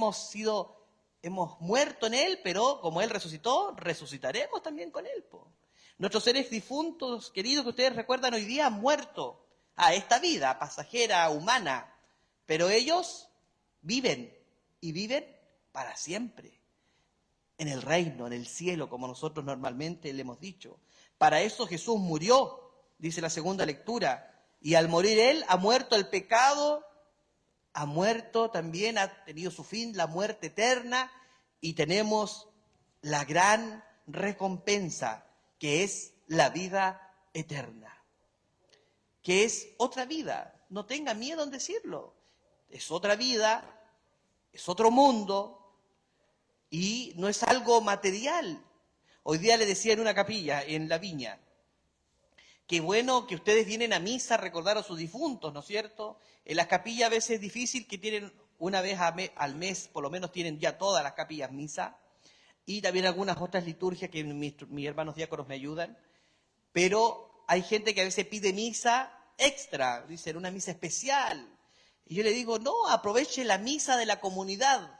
hemos muerto en Él, pero como Él resucitó, resucitaremos también con Él, po. Nuestros seres difuntos, queridos, que ustedes recuerdan hoy día, han muerto a esta vida pasajera, humana, pero ellos viven y viven para siempre. En el reino, en el cielo, como nosotros normalmente le hemos dicho. Para eso Jesús murió, dice la segunda lectura, y al morir Él ha muerto el pecado, ha muerto también, ha tenido su fin, la muerte eterna, y tenemos la gran recompensa, que es la vida eterna, que es otra vida. No tenga miedo en decirlo. Es otra vida, es otro mundo, y no es algo material. Hoy día le decía en una capilla, en La Viña, qué bueno que ustedes vienen a misa a recordar a sus difuntos, ¿no es cierto? En las capillas a veces es difícil que tienen una vez al mes, por lo menos tienen ya todas las capillas misa, y también algunas otras liturgias que mis hermanos diáconos me ayudan, pero hay gente que a veces pide misa extra, dicen una misa especial, y yo le digo, no, aproveche la misa de la comunidad.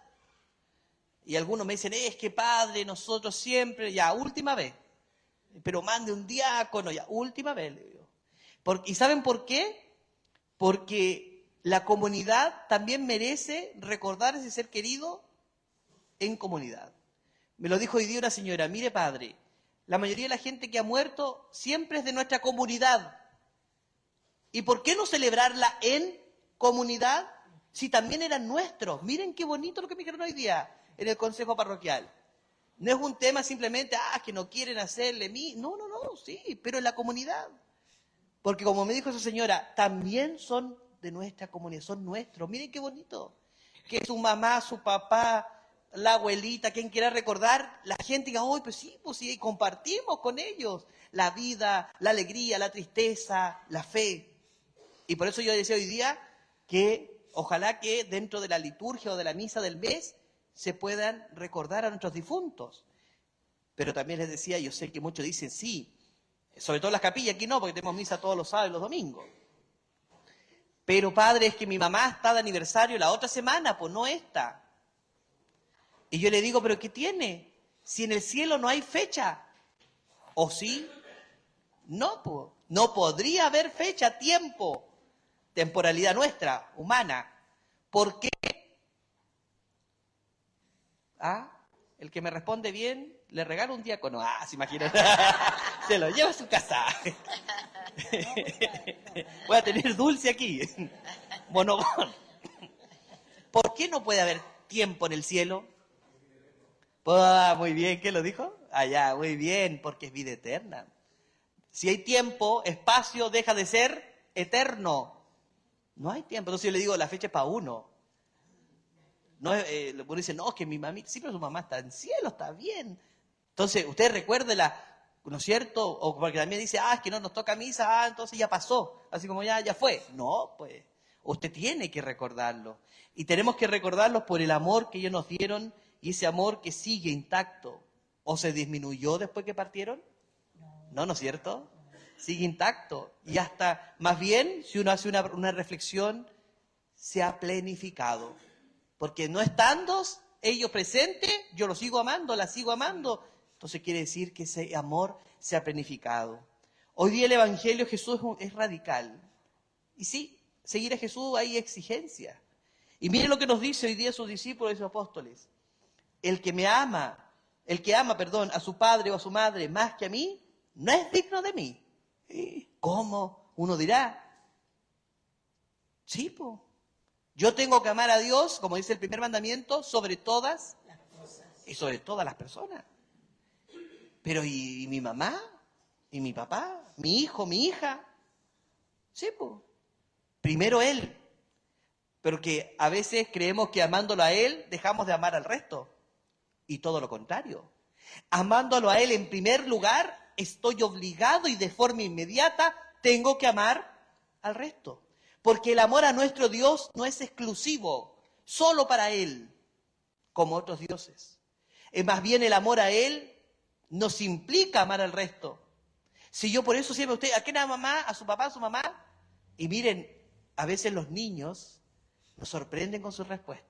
Y algunos me dicen, es que padre, nosotros siempre, ya, última vez, pero mande un diácono, ya, última vez, le digo. ¿Y saben por qué? Porque la comunidad también merece recordar ese ser querido en comunidad. Me lo dijo hoy día una señora, mire padre, la mayoría de la gente que ha muerto siempre es de nuestra comunidad. ¿Y por qué no celebrarla en comunidad si también eran nuestros? Miren qué bonito lo que me dijeron hoy día en el consejo parroquial. No es un tema simplemente, que no quieren hacerle no, sí, pero en la comunidad. Porque como me dijo esa señora, también son de nuestra comunidad, son nuestros. Miren qué bonito. Que su mamá, su papá, la abuelita, quien quiera recordar, la gente diga, pues sí, compartimos con ellos la vida, la alegría, la tristeza, la fe. Y por eso yo decía hoy día que ojalá que dentro de la liturgia o de la misa del mes se puedan recordar a nuestros difuntos. Pero también les decía, yo sé que muchos dicen sí, sobre todo en las capillas, aquí no, porque tenemos misa todos los sábados y los domingos. Pero padre, es que mi mamá está de aniversario la otra semana, pues no esta. Y yo le digo, ¿pero qué tiene? Si en el cielo no hay fecha. ¿O sí? No, pues, no podría haber fecha, tiempo, temporalidad nuestra, humana. ¿Por qué? El que me responde bien, le regalo un diácono. Se imagina. Se lo lleva a su casa. Voy a tener dulce aquí. Bonobón. ¿Por qué no puede haber tiempo en el cielo? Muy bien, ¿qué lo dijo? Ya, muy bien, porque es vida eterna. Si hay tiempo, espacio deja de ser eterno. No hay tiempo. Entonces yo le digo, la fecha es para uno. No, uno dice, no, es que mi mamita, sí, pero su mamá está en el cielo, está bien. Entonces, usted recuerde ¿no es cierto? O porque también dice, es que no nos toca misa, entonces ya pasó, así como ya fue. No, pues, usted tiene que recordarlo. Y tenemos que recordarlos por el amor que ellos nos dieron y ese amor que sigue intacto. ¿O se disminuyó después que partieron? No es cierto. Sigue intacto. Y hasta, más bien, si uno hace una reflexión, se ha plenificado. Porque no estando ellos presentes, yo los sigo amando, las sigo amando. Entonces quiere decir que ese amor se ha planificado. Hoy día el Evangelio de Jesús es radical. Y sí, seguir a Jesús hay exigencia. Y mire lo que nos dice hoy día sus discípulos y sus apóstoles. El que ama, a su padre o a su madre más que a mí, no es digno de mí. ¿Cómo? Uno dirá, sí, pues. Yo tengo que amar a Dios, como dice el primer mandamiento, sobre todas las cosas y sobre todas las personas. Pero ¿y mi mamá? ¿Y mi papá? ¿Mi hijo? ¿Mi hija? Sí, pues. Primero Él. Pero que a veces creemos que amándolo a Él dejamos de amar al resto. Y todo lo contrario. Amándolo a Él en primer lugar, estoy obligado y de forma inmediata tengo que amar al resto. Porque el amor a nuestro Dios no es exclusivo, solo para Él, como otros dioses. Es más bien el amor a Él nos implica amar al resto. Si yo por eso siempre ¿a quién ama mamá? ¿A su papá, a su mamá? Y miren, a veces los niños nos sorprenden con sus respuestas.